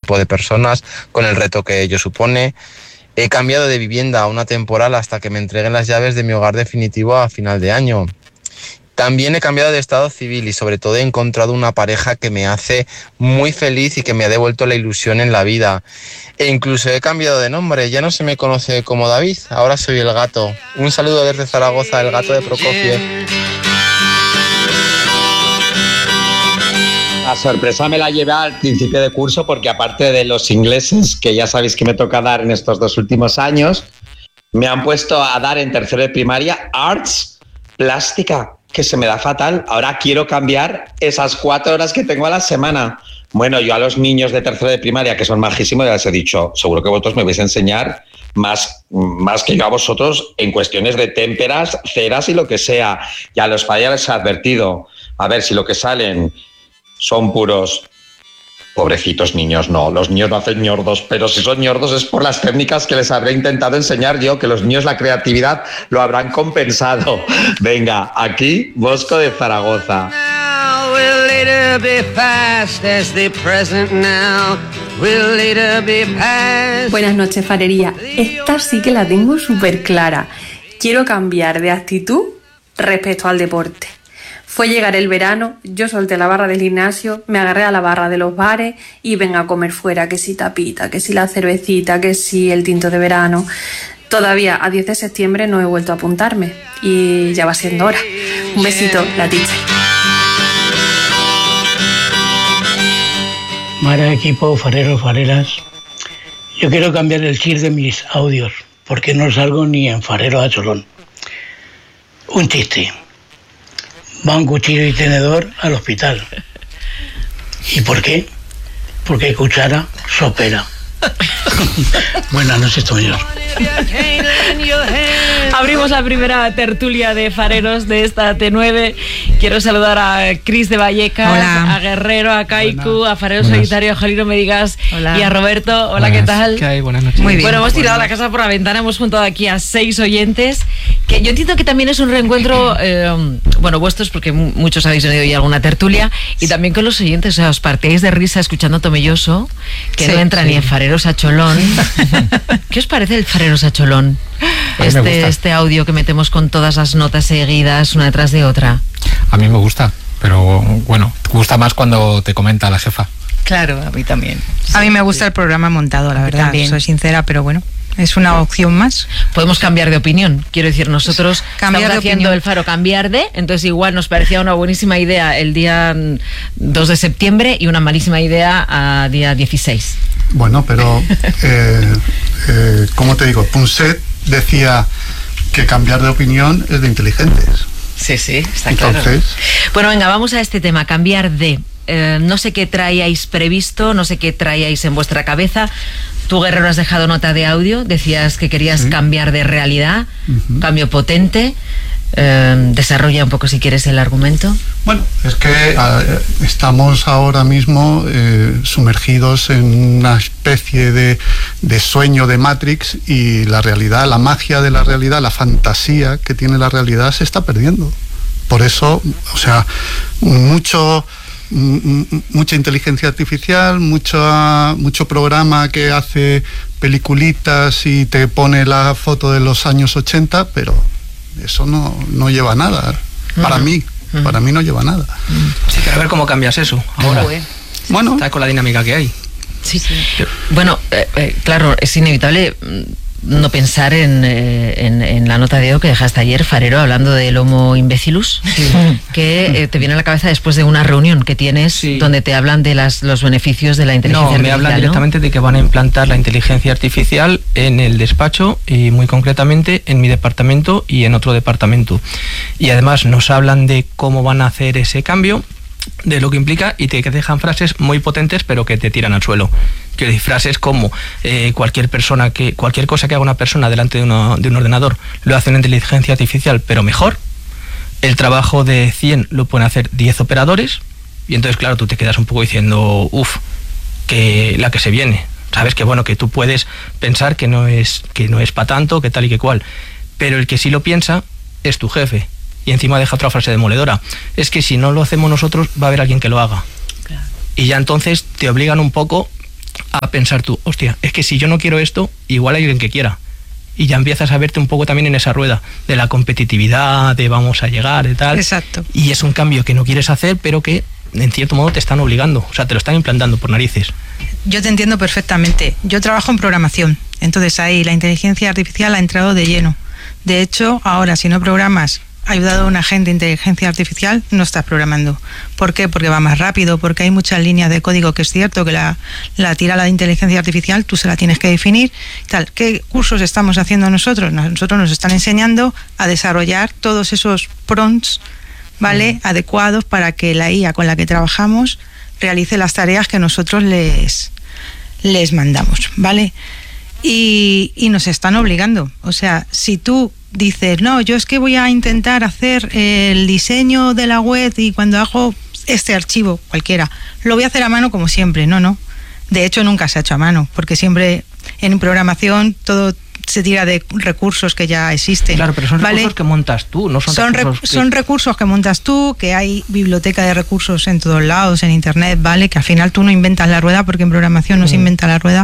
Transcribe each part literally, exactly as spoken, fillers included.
tipo de personas, con el reto que ello supone. He cambiado de vivienda a una temporal hasta que me entreguen las llaves de mi hogar definitivo a final de año. También he cambiado de estado civil y sobre todo he encontrado una pareja que me hace muy feliz y que me ha devuelto la ilusión en la vida. E incluso he cambiado de nombre, ya no se me conoce como David, ahora soy el gato. Un saludo desde Zaragoza, el gato de Prokofiev. La sorpresa me la llevé al principio de curso porque aparte de los ingleses, que ya sabéis que me toca dar en estos dos últimos años, me han puesto a dar en tercero de primaria Arts Plástica, que se me da fatal. Ahora quiero cambiar esas cuatro horas que tengo a la semana. Bueno, yo a los niños de tercero de primaria, que son majísimos, ya les he dicho, seguro que vosotros me vais a enseñar más, más que yo a vosotros en cuestiones de témperas, ceras y lo que sea. Y a los padres les he advertido, a ver si lo que salen son puros... Pobrecitos niños, no, los niños no hacen ñordos, pero si son ñordos es por las técnicas que les habré intentado enseñar yo, que los niños la creatividad lo habrán compensado. Venga, aquí, Bosco de Zaragoza. Buenas noches, farería. Esta sí que la tengo súper clara. Quiero cambiar de actitud respecto al deporte. Fue llegar el verano, yo solté la barra del gimnasio, me agarré a la barra de los bares y venga a comer fuera, que si tapita, que si la cervecita, que si el tinto de verano. Todavía a diez de septiembre no he vuelto a apuntarme y ya va siendo hora. Un besito, la ticha. Mara, equipo, fareros, fareras. Yo quiero cambiar el chip de mis audios porque no salgo ni en Farero a Cholón. Un chiste. Va un cuchillo y tenedor al hospital. ¿Y por qué? Porque cuchara sopera. Buenas noches, Toño. Abrimos la primera tertulia de fareros de esta T nueve. Quiero saludar a Cris de Vallecas, Hola. a Guerrero, a Kaiku, Buenas. a Farero Buenas. Solitario, a Jalino Medigas Hola. y a Roberto. Hola, Buenas. ¿qué tal? ¿Qué hay? Buenas noches. Muy bien. Bueno, hemos tirado Buenas. la casa por la ventana, hemos juntado aquí a seis oyentes, que yo entiendo que también es un reencuentro, eh, bueno, vuestros, porque muchos habéis venido ya a alguna tertulia, y también con los oyentes, o sea, os partéis de risa escuchando a Tomelloso, que sí, no entra sí. ni en Fareros a Cholón. ¿Qué os parece el Fareros a Cholón? Este, este audio que metemos con todas las notas seguidas, una detrás de otra. A mí me gusta, pero bueno, te gusta más cuando te comenta la jefa. Claro, a mí también. Sí, a mí me gusta sí. el programa montado, la verdad, también. Soy sincera, pero bueno, es una opción más. Podemos cambiar de opinión, quiero decir, nosotros cambiar estamos haciendo opinión. El Faro cambiar de, entonces igual nos parecía una buenísima idea el día dos de septiembre y una malísima idea a día dieciséis. Bueno, pero, eh, eh, ¿cómo te digo? Punset decía que cambiar de opinión es de inteligentes. Sí, sí, está Entonces, claro. Bueno, venga, vamos a este tema, cambiar de... Eh, no sé qué traíais previsto, no sé qué traíais en vuestra cabeza. Tú, Guerrero, has dejado nota de audio, decías que querías sí. cambiar de realidad, uh-huh. cambio potente. Eh, desarrolla un poco, si quieres, el argumento. Bueno, es que eh, estamos ahora mismo eh, sumergidos en una especie de, de sueño de Matrix, y la realidad, la magia de la realidad, la fantasía que tiene la realidad se está perdiendo. Por eso, o sea, mucho... mucha inteligencia artificial, mucho, mucho programa que hace peliculitas y te pone la foto de los años ochenta, pero eso no, no lleva a nada. Para uh-huh. mí, uh-huh. para mí no lleva a nada. Sí, que a ver cómo cambias eso ahora. Uh-huh. Bueno, está con la dinámica que hay. Sí, sí. Bueno, eh, eh, claro, es inevitable no pensar en, eh, en, en la nota de audio que dejaste ayer, Farero, hablando del Homo imbecilus, sí. que eh, te viene a la cabeza después de una reunión que tienes sí. donde te hablan de las, los beneficios de la inteligencia no, artificial. No, me hablan directamente ¿no? de que van a implantar la inteligencia artificial en el despacho y muy concretamente en mi departamento y en otro departamento. Y además nos hablan de cómo van a hacer ese cambio, de lo que implica, y te dejan frases muy potentes pero que te tiran al suelo. Quiero decir, frases como eh, cualquier persona que cualquier cosa que haga una persona delante de, uno, de un ordenador lo hace una inteligencia artificial pero mejor. El trabajo de cien lo pueden hacer diez operadores, y entonces claro, tú te quedas un poco diciendo uff, que la que se viene, sabes, que bueno, que tú puedes pensar que no es que no es para tanto, que tal y que cual, pero el que sí lo piensa es tu jefe. Y encima deja otra frase demoledora: es que si no lo hacemos nosotros va a haber alguien que lo haga. Claro. Y ya entonces te obligan un poco a pensar tú, hostia, es que si yo no quiero esto, igual hay alguien que quiera. Y ya empiezas a verte un poco también en esa rueda de la competitividad, de vamos a llegar y tal. Exacto. Y es un cambio que no quieres hacer, pero que en cierto modo te están obligando, o sea, te lo están implantando por narices. Yo te entiendo perfectamente. Yo trabajo en programación, entonces ahí la inteligencia artificial ha entrado de lleno. De hecho, ahora si no programas ayudado a un agente de inteligencia artificial, no estás programando. ¿Por qué? Porque va más rápido, porque hay muchas líneas de código que es cierto que la, la tira la inteligencia artificial, tú se la tienes que definir. Tal. ¿Qué cursos estamos haciendo nosotros? Nosotros nos están enseñando a desarrollar todos esos prompts, ¿vale? Mm. adecuados para que la I A con la que trabajamos realice las tareas que nosotros les, les mandamos, ¿vale? Y, y nos están obligando. O sea, si tú dices, no, yo es que voy a intentar hacer el diseño de la web y cuando hago este archivo, cualquiera, lo voy a hacer a mano como siempre. No, no. De hecho, nunca se ha hecho a mano, porque siempre en programación todo se tira de recursos que ya existen. Claro, pero son ¿vale? recursos que montas tú, no son, son recursos re- que... Son recursos que montas tú, que hay biblioteca de recursos en todos lados, en internet, ¿vale? Que al final tú no inventas la rueda, porque en programación no mm. se inventa la rueda,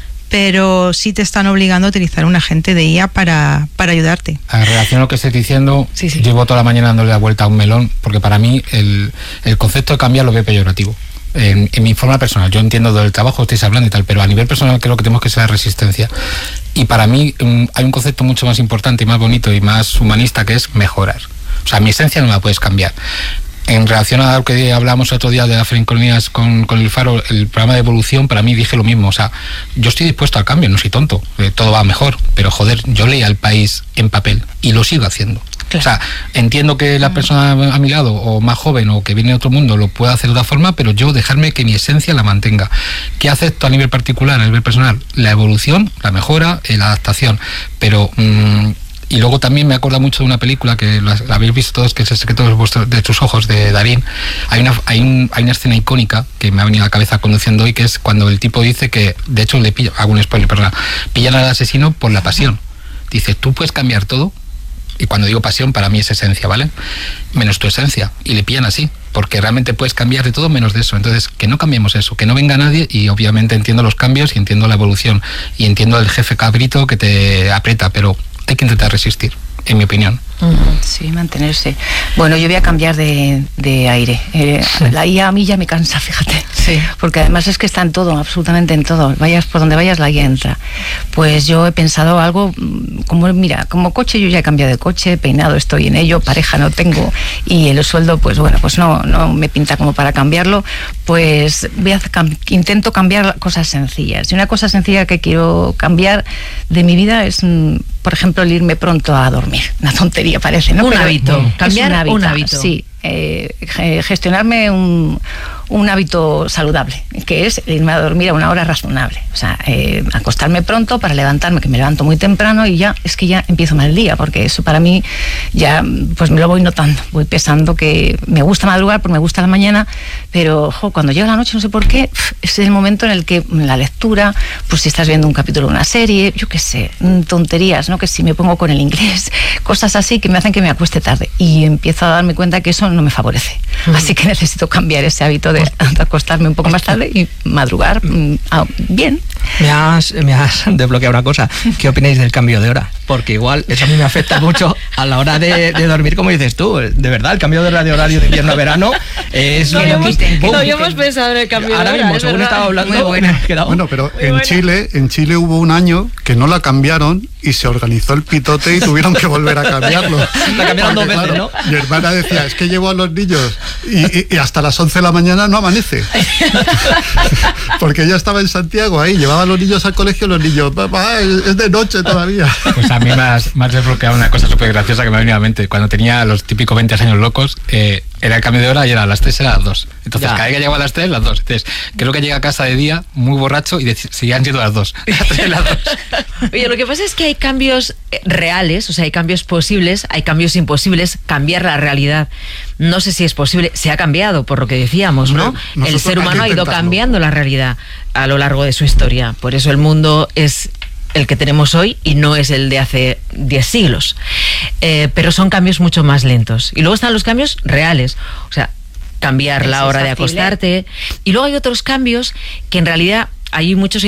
pero sí te están obligando a utilizar un agente de I A para, para ayudarte. En relación a lo que estáis diciendo, sí, sí. llevo toda la mañana dándole la vuelta a un melón, porque para mí el, el concepto de cambiar lo veo peyorativo. En, en mi forma personal, yo entiendo del trabajo, estáis hablando y tal, pero a nivel personal creo que tenemos que ser la resistencia. Y para mí um, hay un concepto mucho más importante y más bonito y más humanista, que es mejorar. O sea, mi esencia no la puedes cambiar. En relación a lo que hablábamos otro día de las Frencolías con, con el Faro, el programa de evolución, para mí dije lo mismo. O sea, yo estoy dispuesto al cambio, no soy tonto, eh, todo va mejor, pero joder, yo leía El País en papel y lo sigo haciendo. Claro. O sea, entiendo que la persona a mi lado, o más joven, o que viene de otro mundo, lo pueda hacer de otra forma, pero yo dejarme que mi esencia la mantenga. ¿Qué acepto a nivel particular, a nivel personal? La evolución, la mejora, eh, la adaptación. Pero... Mmm, y luego también me acuerdo mucho de una película que la, la habéis visto todos, que es El secreto de, vuestros, de tus ojos, de Darín. Hay una, hay, un, hay una escena icónica que me ha venido a la cabeza conduciendo hoy, que es cuando el tipo dice que, de hecho le pillan, hago un spoiler, perdona, pillan al asesino por la pasión. Dice, tú puedes cambiar todo, y cuando digo pasión, para mí es esencia, ¿vale? Menos tu esencia, y le pillan así, porque realmente puedes cambiar de todo menos de eso. Entonces, que no cambiemos eso, que no venga nadie, y obviamente entiendo los cambios, y entiendo la evolución, y entiendo el jefe cabrito que te aprieta, pero hay que intentar resistir, en mi opinión. Sí, mantenerse. Bueno, yo voy a cambiar de, de aire. Eh, sí. La I A a mí ya me cansa, fíjate. Sí. Porque además es que está en todo, absolutamente en todo. Vayas por donde vayas, la I A entra. Pues yo he pensado algo como, mira, como coche yo ya he cambiado de coche, peinado estoy en ello, pareja no tengo, y el sueldo, pues bueno, pues no, no me pinta como para cambiarlo. Pues voy a, intento cambiar cosas sencillas. Y una cosa sencilla que quiero cambiar de mi vida es, por ejemplo, el irme pronto a dormir. Una tontería parece, ¿no? Un Pero hábito, cambiar un hábito, un hábito. Sí, eh, gestionarme un, un hábito saludable, que es irme a dormir a una hora razonable. O sea, eh, acostarme pronto para levantarme, que me levanto muy temprano y ya, es que ya empiezo mal el día, porque eso para mí ya, pues me lo voy notando, voy pensando que me gusta madrugar porque me gusta la mañana, pero ojo, cuando llega la noche, no sé por qué, es el momento en el que la lectura, pues si estás viendo un capítulo de una serie, yo qué sé, tonterías, ¿no? Que si me pongo con el inglés, cosas así que me hacen que me acueste tarde, y empiezo a darme cuenta que eso no me favorece. Mm. Así que necesito cambiar ese hábito de, de acostarme un poco más tarde y madrugar mm, ah, bien. Me has, me has desbloqueado una cosa. ¿Qué opináis del cambio de hora? Porque igual eso a mí me afecta mucho a la hora de, de dormir, como dices tú. De verdad, el cambio de hora de horario de invierno a verano es... No habíamos, no habíamos pensado en el cambio Ahora de hora. mismo, según estaba hablando... Muy buena. Bueno, pero Muy en buena. Chile en Chile hubo un año que no la cambiaron y se organizó el pitote y tuvieron que volver a cambiarlo. La cambiaron dos veces, claro, ¿no? Mi hermana decía, es que llevo a los niños y, y, y hasta las once de la mañana no amanece. Porque ella estaba en Santiago ahí, llevaba a los niños al colegio, los niños, papá, es de noche todavía. Pues a mí me has, me has desbloqueado una cosa súper graciosa que me ha venido a la mente. Cuando tenía los típicos veinte años locos, eh, era el cambio de hora y era a las tres, era a las dos. Entonces, ya. Cada vez que llegaba a las tres, las dos. Entonces, creo que llega a casa de día muy borracho y de, seguían siendo las dos. las dos. Oye, lo que pasa es que hay cambios reales, o sea, hay cambios posibles, hay cambios imposibles. Cambiar la realidad, no sé si es posible, se ha cambiado, por lo que decíamos, ¿no? Nosotros el ser humano ha ido cambiando la realidad a lo largo de su historia. Por eso el mundo es el que tenemos hoy y no es el de hace diez siglos. Eh, pero son cambios mucho más lentos. Y luego están los cambios reales, o sea, cambiar la hora de acostarte. Y luego hay otros cambios que en realidad hay muchos